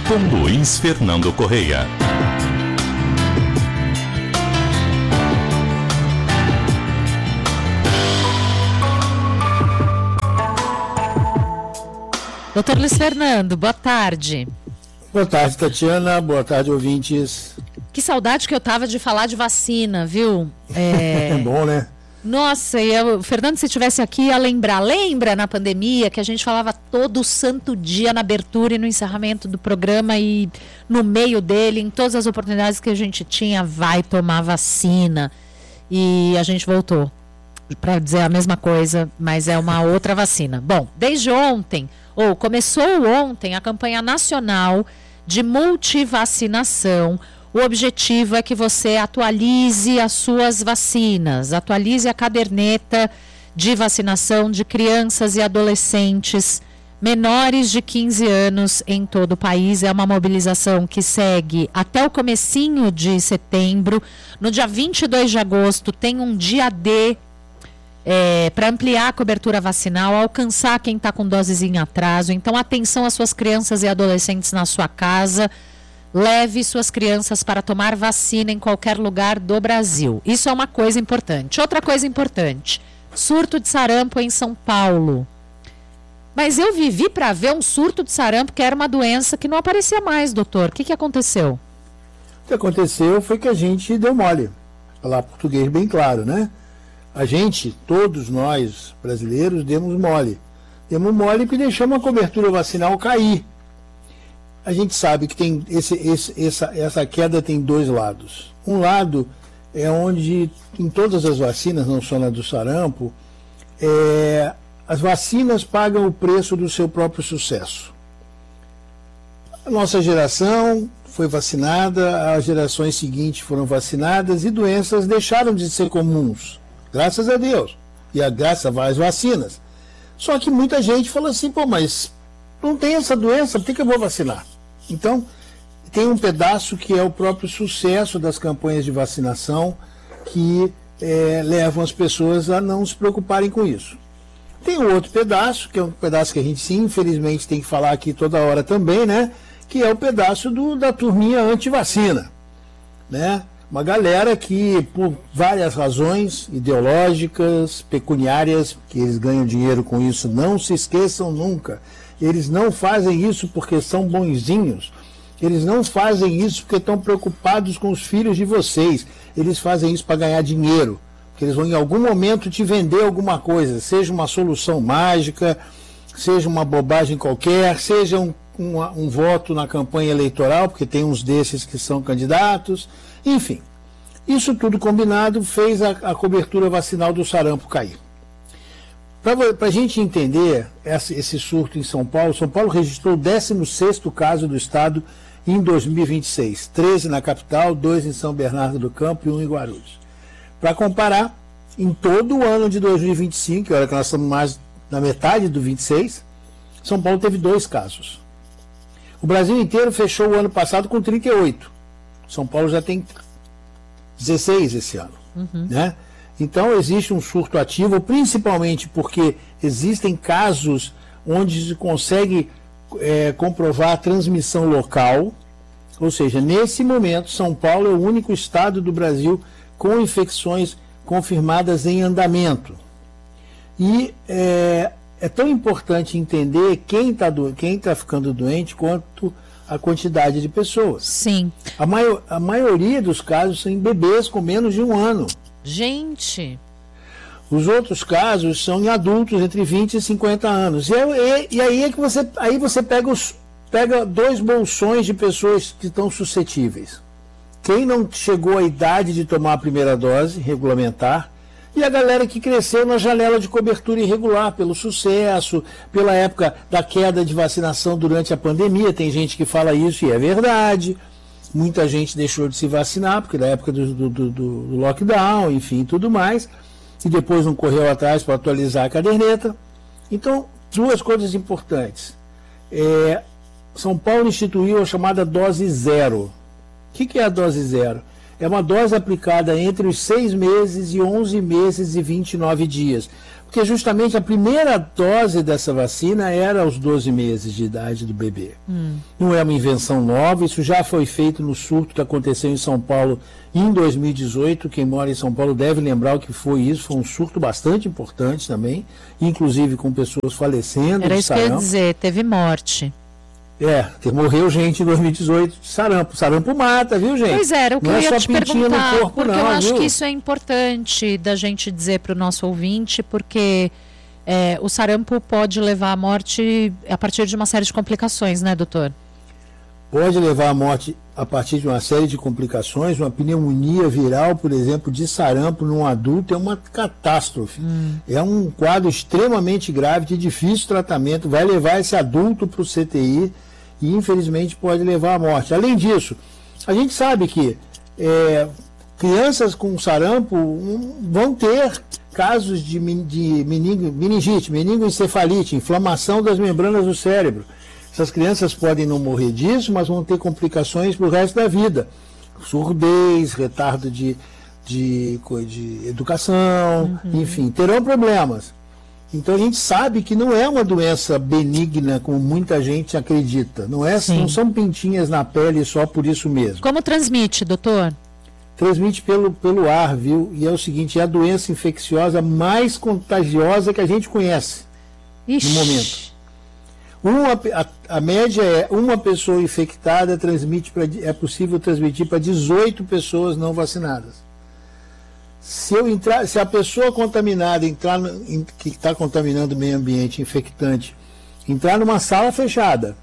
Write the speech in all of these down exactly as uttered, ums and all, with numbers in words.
com Luiz Fernando Correia. Doutor Luiz Fernando, boa tarde. Boa tarde, Tatiana. Boa tarde, ouvintes. Que saudade que eu tava de falar de vacina, viu? É, é bom, né? Nossa, e eu, o Fernando, se estivesse aqui, ia lembrar. Lembra na pandemia que a gente falava todo santo dia na abertura e no encerramento do programa e no meio dele, em todas as oportunidades que a gente tinha, vai tomar vacina. E a gente voltou para dizer a mesma coisa, mas é uma outra vacina. Bom, desde ontem, ou começou ontem, a campanha nacional de multivacinação. O objetivo é que você atualize as suas vacinas, atualize a caderneta de vacinação de crianças e adolescentes menores de quinze anos em todo o país. É uma mobilização que segue até o comecinho de setembro. No dia vinte e dois de agosto tem um dia D é, para ampliar a cobertura vacinal, alcançar quem está com doses em atraso. Então, atenção às suas crianças e adolescentes na sua casa. Leve suas crianças para tomar vacina em qualquer lugar do Brasil. Isso é uma coisa importante. Outra coisa importante, surto de sarampo em São Paulo. Mas eu vivi para ver um surto de sarampo que era uma doença que não aparecia mais, doutor. O que, que aconteceu? O que aconteceu foi que a gente deu mole. Falar português bem claro, né? A gente, todos nós brasileiros, demos mole. Demos mole e deixamos a cobertura vacinal cair. A gente sabe que tem esse, esse, essa, essa queda tem dois lados. Um lado é onde, em todas as vacinas, não só na do sarampo, é, as vacinas pagam o preço do seu próprio sucesso. A nossa geração foi vacinada, as gerações seguintes foram vacinadas e doenças deixaram de ser comuns, graças a Deus, e a graças às vacinas. Só que muita gente falou assim, pô, mas não tem essa doença, por que, que eu vou vacinar? Então, tem um pedaço que é o próprio sucesso das campanhas de vacinação que é, levam as pessoas a não se preocuparem com isso. Tem um outro pedaço, que é um pedaço que a gente, sim, infelizmente, tem que falar aqui toda hora também, né? Que é o pedaço do, da turminha anti-vacina, né? Uma galera que, por várias razões ideológicas, pecuniárias, que eles ganham dinheiro com isso, não se esqueçam nunca. Eles não fazem isso porque são bonzinhos. Eles não fazem isso porque estão preocupados com os filhos de vocês. Eles fazem isso para ganhar dinheiro. Porque eles vão em algum momento te vender alguma coisa, seja uma solução mágica, seja uma bobagem qualquer, seja um, um, um voto na campanha eleitoral, porque tem uns desses que são candidatos. Enfim, isso tudo combinado fez a, a cobertura vacinal do sarampo cair. Para a gente entender esse, esse surto em São Paulo, São Paulo registrou o décimo sexto caso do estado em dois mil e vinte e seis. treze na capital, dois em São Bernardo do Campo e um em Guarulhos. Para comparar, em todo o ano de dois mil e vinte e cinco, olha que nós estamos mais na metade do vinte e seis, São Paulo teve dois casos. O Brasil inteiro fechou o ano passado com trinta e oito. São Paulo já tem dezesseis esse ano, uhum. né? Então existe um surto ativo, principalmente porque existem casos onde se consegue é, comprovar a transmissão local, ou seja, nesse momento São Paulo é o único estado do Brasil com infecções confirmadas em andamento. E é, é tão importante entender quem está quem tá ficando doente quanto a quantidade de pessoas. Sim. A, maior, a maioria dos casos são em bebês com menos de um ano. Gente! Os outros casos são em adultos entre vinte e cinquenta anos. E, e, e aí é que você, aí você pega, os, pega dois bolsões de pessoas que estão suscetíveis. Quem não chegou à idade de tomar a primeira dose regulamentar e a galera que cresceu na janela de cobertura irregular, pelo sucesso, pela época da queda de vacinação durante a pandemia. Tem gente que fala isso e é verdade. Muita gente deixou de se vacinar, porque da época do, do, do, do lockdown, enfim, tudo mais, e depois não correu atrás para atualizar a caderneta. Então, duas coisas importantes. É, São Paulo instituiu a chamada dose zero. O que, que é a dose zero? é uma dose aplicada entre os seis meses e onze meses e vinte e nove dias. Porque justamente a primeira dose dessa vacina era aos doze meses de idade do bebê. Hum. Não é uma invenção nova, isso já foi feito no surto que aconteceu em São Paulo em dois mil e dezoito. Quem mora em São Paulo deve lembrar o que foi isso, foi um surto bastante importante também, inclusive com pessoas falecendo. Era isso que eu ia dizer, teve morte. É, morreu gente em dois mil e dezoito de sarampo. Sarampo mata, viu, gente? Pois era, o que não eu é ia só te pintinha perguntar, no corpo, porque não, eu acho viu? que isso é importante da gente dizer para o nosso ouvinte, porque é, o sarampo pode levar à morte a partir de uma série de complicações, né, doutor? Pode levar à morte a partir de uma série de complicações. Uma pneumonia viral, por exemplo, de sarampo num adulto é uma catástrofe. Hum. É um quadro extremamente grave, de difícil tratamento, vai levar esse adulto para o C T I e infelizmente pode levar à morte. Além disso, a gente sabe que é, crianças com sarampo um, vão ter casos de, de meningo, meningite, meningoencefalite, inflamação das membranas do cérebro. Essas crianças podem não morrer disso, mas vão ter complicações para o resto da vida. Surdez, retardo de, de, de educação, uhum. enfim, terão problemas. Então a gente sabe que não é uma doença benigna, como muita gente acredita. Não, é, não são pintinhas na pele só por isso mesmo. Como transmite, doutor? Transmite pelo, pelo ar, viu? E é o seguinte, é a doença infecciosa mais contagiosa que a gente conhece. Ixi. No momento. Uma, a, a média é uma pessoa infectada transmite pra, é possível transmitir para dezoito pessoas não vacinadas. Se, eu entrar, se a pessoa contaminada entrar no, em, que está contaminando o meio ambiente, infectante, entrar numa sala fechada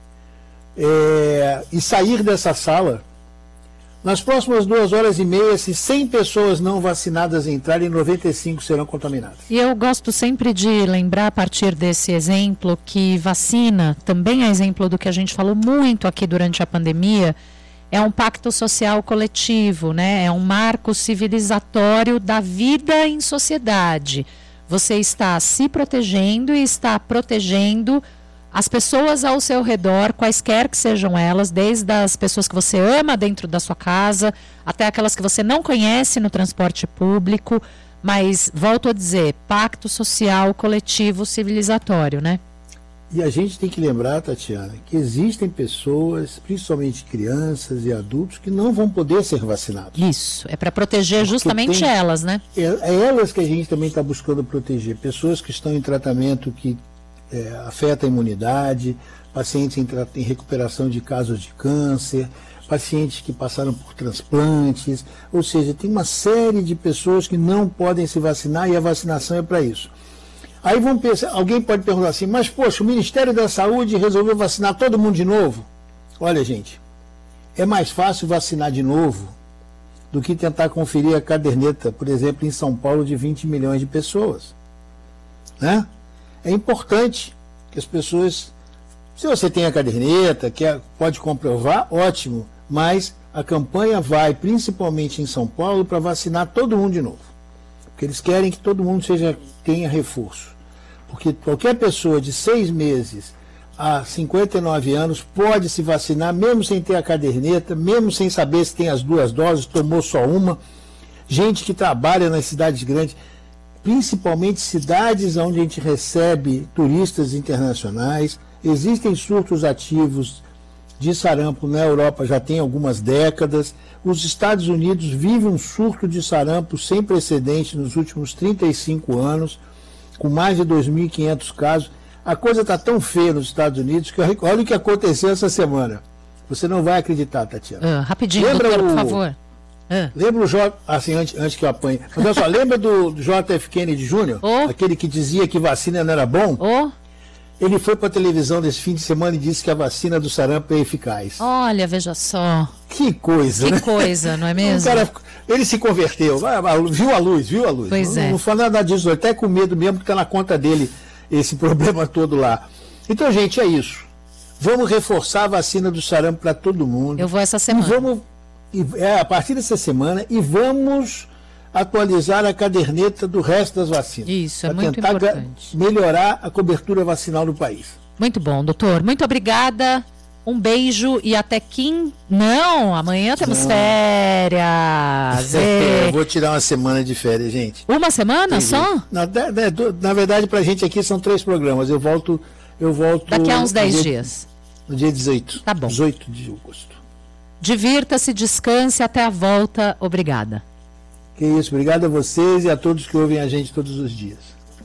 é, e sair dessa sala, nas próximas duas horas e meia, se cem pessoas não vacinadas entrarem, noventa e cinco serão contaminadas. E eu gosto sempre de lembrar, a partir desse exemplo, que vacina, também é exemplo do que a gente falou muito aqui durante a pandemia, é um pacto social coletivo, né? É um marco civilizatório da vida em sociedade. Você está se protegendo e está protegendo as pessoas ao seu redor, quaisquer que sejam elas, desde as pessoas que você ama dentro da sua casa, até aquelas que você não conhece no transporte público, mas, volto a dizer, pacto social coletivo civilizatório, né? E a gente tem que lembrar, Tatiana, que existem pessoas, principalmente crianças e adultos, que não vão poder ser vacinados. Isso, é para proteger Porque justamente tem, elas, né? É, é elas que a gente também está buscando proteger. Pessoas que estão em tratamento que é, afeta a imunidade, pacientes em, em recuperação de casos de câncer, pacientes que passaram por transplantes, ou seja, tem uma série de pessoas que não podem se vacinar e a vacinação é para isso. Aí vão pensar, alguém pode perguntar assim, mas poxa, o Ministério da Saúde resolveu vacinar todo mundo de novo? Olha, gente, é mais fácil vacinar de novo do que tentar conferir a caderneta, por exemplo, em São Paulo, de vinte milhões de pessoas. Né? É importante que as pessoas, se você tem a caderneta, que pode comprovar, ótimo, mas a campanha vai, principalmente em São Paulo, para vacinar todo mundo de novo. Porque eles querem que todo mundo seja, tenha reforço. Porque qualquer pessoa de seis meses a cinquenta e nove anos pode se vacinar, mesmo sem ter a caderneta, mesmo sem saber se tem as duas doses, tomou só uma. Gente que trabalha nas cidades grandes, principalmente cidades onde a gente recebe turistas internacionais. Existem surtos ativos de sarampo na Europa já tem algumas décadas. Os Estados Unidos vivem um surto de sarampo sem precedente nos últimos trinta e cinco anos, com mais de dois mil e quinhentos casos. A coisa está tão feia nos Estados Unidos que olha o que aconteceu essa semana. Você não vai acreditar, Tatiana. Uh, rapidinho, lembra doutor, o, por favor. Uh. Lembra o J... Assim, antes, antes que eu apanhe. Mas olha só, lembra do J F Kennedy Júnior? Oh. Aquele que dizia que vacina não era bom? Oh. Ele foi para a televisão nesse fim de semana e disse que a vacina do sarampo é eficaz. Olha, veja só. Que coisa, que né? Que coisa, não é mesmo? O cara, ele se converteu, viu a luz, viu a luz. Pois não, é. Não fala nada disso, até com medo mesmo, porque está na conta dele esse problema todo lá. Então, gente, é isso. Vamos reforçar a vacina do sarampo para todo mundo. Eu vou essa semana. E vamos, e, é, a partir dessa semana, e vamos atualizar a caderneta do resto das vacinas. Isso, é muito importante. Melhorar a cobertura vacinal no país. Muito bom, doutor. Muito obrigada. Um beijo e até quim... Não, amanhã temos Não. férias. É, eu vou tirar uma semana de férias, gente. Uma semana Entendi. só? Na, na verdade, pra gente aqui são três programas. Eu volto... Eu volto Daqui a uns dez dia, dias. No dia dezoito. Tá bom. dezoito de agosto. Divirta-se, descanse, até a volta. Obrigada. Que isso, obrigado a vocês e a todos que ouvem a gente todos os dias.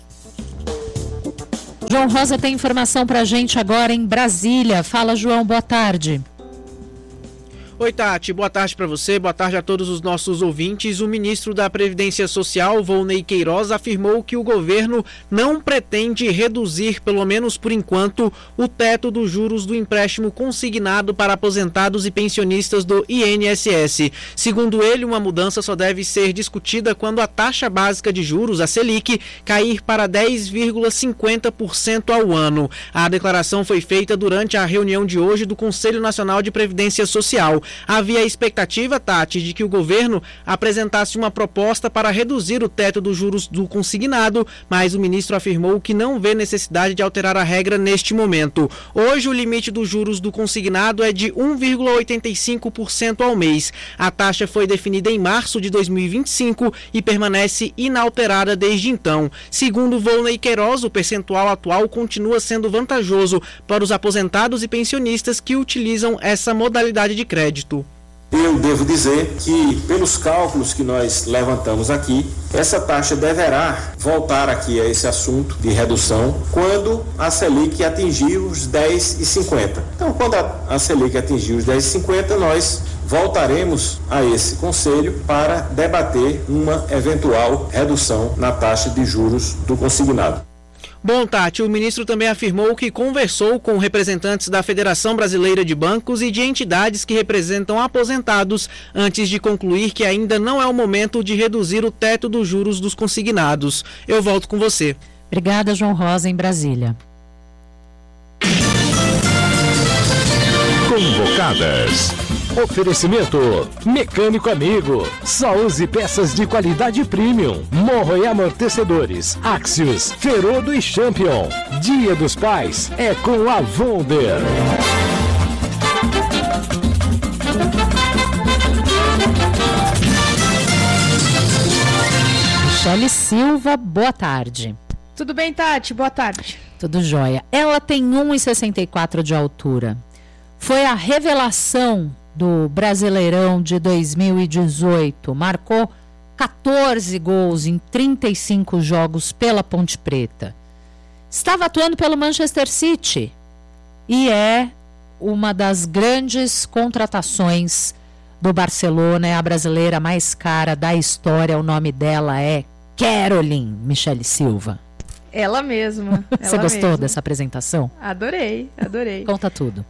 João Rosa tem informação pra gente agora em Brasília. Fala, João, boa tarde. Oi, Tati, boa tarde para você, boa tarde a todos os nossos ouvintes. O ministro da Previdência Social, Volney Queiroz, afirmou que o governo não pretende reduzir, pelo menos por enquanto, o teto dos juros do empréstimo consignado para aposentados e pensionistas do I N S S. Segundo ele, uma mudança só deve ser discutida quando a taxa básica de juros, a Selic, cair para dez vírgula cinquenta por cento ao ano. A declaração foi feita durante a reunião de hoje do Conselho Nacional de Previdência Social. Havia a expectativa, Tati, de que o governo apresentasse uma proposta para reduzir o teto dos juros do consignado, mas o ministro afirmou que não vê necessidade de alterar a regra neste momento. Hoje, o limite dos juros do consignado é de um vírgula oitenta e cinco por cento ao mês. A taxa foi definida em março de dois mil e vinte e cinco e permanece inalterada desde então. Segundo Volney Queiroz, o percentual atual continua sendo vantajoso para os aposentados e pensionistas que utilizam essa modalidade de crédito. Eu devo dizer que, pelos cálculos que nós levantamos aqui, essa taxa deverá voltar aqui a esse assunto de redução quando a Selic atingir os dez vírgula cinquenta. Então, quando a Selic atingir os dez vírgula cinquenta, nós voltaremos a esse conselho para debater uma eventual redução na taxa de juros do consignado. Bom, Tati, o ministro também afirmou que conversou com representantes da Federação Brasileira de Bancos e de entidades que representam aposentados antes de concluir que ainda não é o momento de reduzir o teto dos juros dos consignados. Eu volto com você. Obrigada, João Rosa, em Brasília. Convocadas. Oferecimento Mecânico Amigo. Só use peças de qualidade premium. Morro e amortecedores. Axios, Ferodo e Champion. Dia dos Pais é com a Wonder. Michele Silva, boa tarde. Tudo bem, Tati? Boa tarde. Tudo jóia. Ela tem um metro e sessenta e quatro de altura. Foi a revelação do Brasileirão de dois mil e dezoito. Marcou catorze gols em trinta e cinco jogos pela Ponte Preta. Estava atuando pelo Manchester City e é uma das grandes contratações do Barcelona. É a brasileira mais cara da história. O nome dela é Caroline Michele Silva. Ela mesma. Ela Você gostou mesma. dessa apresentação? Adorei, adorei. Conta tudo.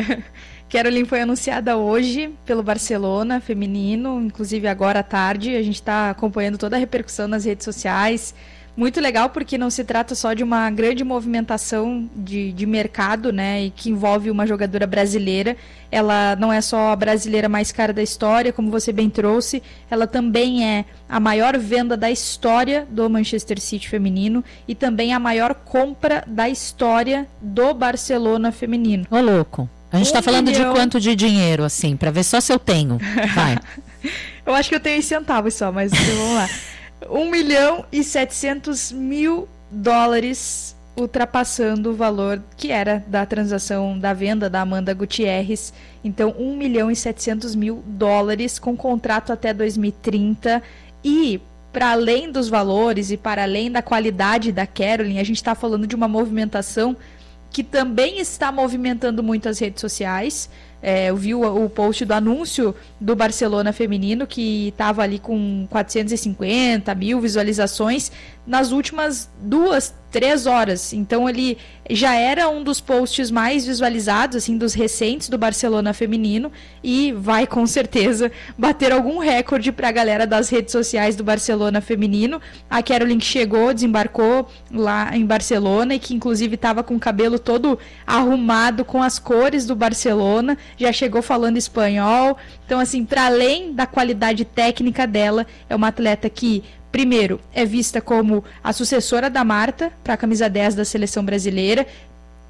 Caroline foi anunciada hoje pelo Barcelona feminino, inclusive agora à tarde. A gente está acompanhando toda a repercussão nas redes sociais. Muito legal porque não se trata só de uma grande movimentação de, de mercado, né, e que envolve uma jogadora brasileira. Ela não é só a brasileira mais cara da história, como você bem trouxe, ela também é a maior venda da história do Manchester City feminino e também a maior compra da história do Barcelona feminino. Ô, louco. A gente um tá falando milhão... de quanto de dinheiro, assim, para ver só se eu tenho. Vai. Eu acho que eu tenho em centavos só, mas vamos lá. um milhão e setecentos mil dólares, ultrapassando o valor que era da transação da venda da Amanda Gutierrez. Então, um milhão e setecentos mil dólares com contrato até dois mil e trinta. E, para além dos valores e para além da qualidade da Caroline, a gente está falando de uma movimentação que também está movimentando muito as redes sociais. É, eu vi o, o post do anúncio do Barcelona feminino, que estava ali com quatrocentos e cinquenta mil visualizações nas últimas duas, três horas. Então ele já era um dos posts mais visualizados, assim, dos recentes do Barcelona feminino, e vai com certeza bater algum recorde para a galera das redes sociais do Barcelona feminino. A Caroline que chegou, desembarcou lá em Barcelona e que inclusive estava com o cabelo todo arrumado com as cores do Barcelona, já chegou falando espanhol. Então, assim, para além da qualidade técnica dela, é uma atleta que, primeiro, é vista como a sucessora da Marta para a camisa dez da seleção brasileira.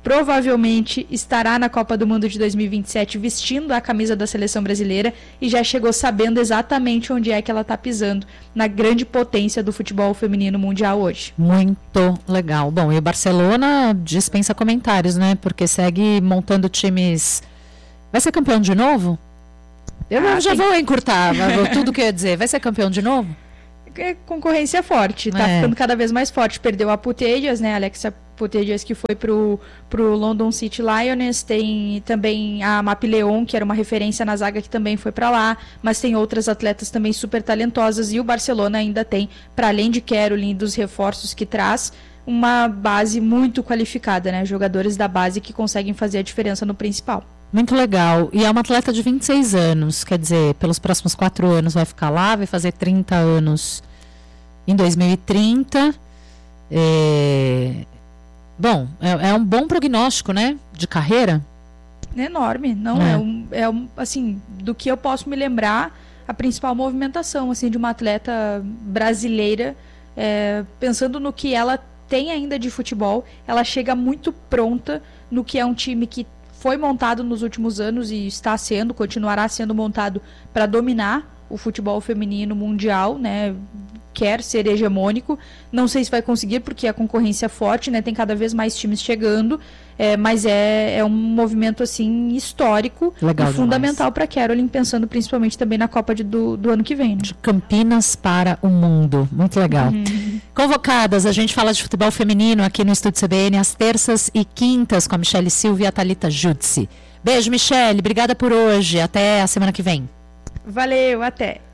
provavelmente estará na Copa do Mundo de dois mil e vinte e sete vestindo a camisa da seleção brasileira e já chegou sabendo exatamente onde é que ela está pisando na grande potência do futebol feminino mundial hoje. Muito legal. Bom, e o Barcelona dispensa comentários, né? Porque segue montando times... Vai ser campeão de novo? Eu ah, já tem... vou encurtar vou, tudo que eu ia dizer. Vai ser campeão de novo? É concorrência forte, tá é. ficando cada vez mais forte. Perdeu a Putellas, né, Alexia Putellas, que foi pro, pro London City Lioness. Tem também a Mapi Leon, que era uma referência na zaga, que também foi para lá, mas tem outras atletas também super talentosas, e o Barcelona ainda tem, para além de Caroline, dos reforços que traz, uma base muito qualificada, né, jogadores da base que conseguem fazer a diferença no principal. Muito legal. E é uma atleta de vinte e seis anos, quer dizer, pelos próximos quatro anos vai ficar lá, vai fazer trinta anos em dois mil e trinta. É... Bom, é, é um bom prognóstico, né, de carreira? Enorme, não é. É, um, é um, assim, do que eu posso me lembrar, a principal movimentação, assim, de uma atleta brasileira, é, pensando no que ela tem ainda de futebol, ela chega muito pronta no que é um time que foi montado nos últimos anos e está sendo, continuará sendo montado para dominar o futebol feminino mundial, né? Quer ser hegemônico, não sei se vai conseguir porque a concorrência é forte, né? Tem cada vez mais times chegando, é, mas é, é um movimento assim histórico Legal e fundamental para Caroline, pensando principalmente também na Copa de, do, do ano que vem, né? De Campinas para o mundo, muito legal. Uhum. Convocadas, a gente fala de futebol feminino aqui no Estúdio C B N às terças e quintas com a Michele Silva e a Thalita Jutsi. Beijo, Michele, obrigada por hoje, até a semana que vem. Valeu, até.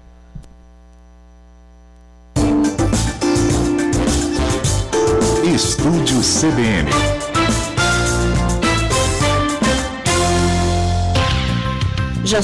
Estúdio C B N. Já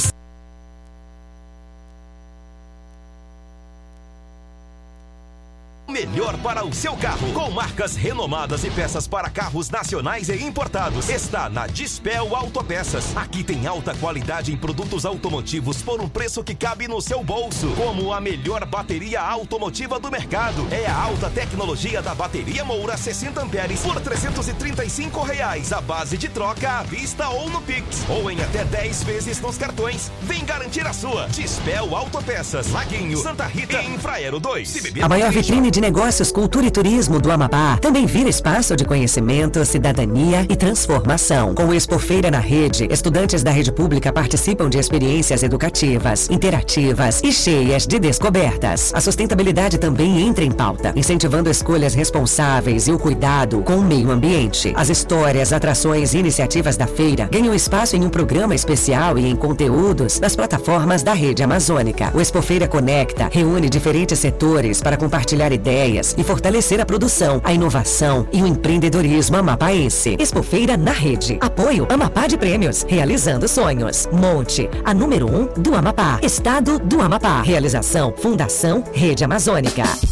melhor para o seu carro, com marcas renomadas e peças para carros nacionais e importados. Está na Dispel Autopeças. Aqui tem alta qualidade em produtos automotivos por um preço que cabe no seu bolso. Como a melhor bateria automotiva do mercado. É a alta tecnologia da bateria Moura sessenta amperes por trezentos e trinta e cinco reais. A base de troca à vista ou no Pix. Ou em até dez vezes nos cartões. Vem garantir a sua. Dispel Autopeças. Laguinho, Santa Rita e Infraero dois. A maior vitrine de negócios, cultura e turismo do Amapá também vira espaço de conhecimento, cidadania e transformação. Com o Expofeira na Rede, estudantes da rede pública participam de experiências educativas, interativas e cheias de descobertas. A sustentabilidade também entra em pauta, incentivando escolhas responsáveis e o cuidado com o meio ambiente. As histórias, atrações e iniciativas da feira ganham espaço em um programa especial e em conteúdos das plataformas da Rede Amazônica. O Expofeira Conecta reúne diferentes setores para compartilhar ideias e fortalecer a produção, a inovação e o empreendedorismo amapaense. Expofeira na Rede. Apoio Amapá de Prêmios. Realizando sonhos. Monte, a número um do Amapá. Estado do Amapá. Realização Fundação Rede Amazônica.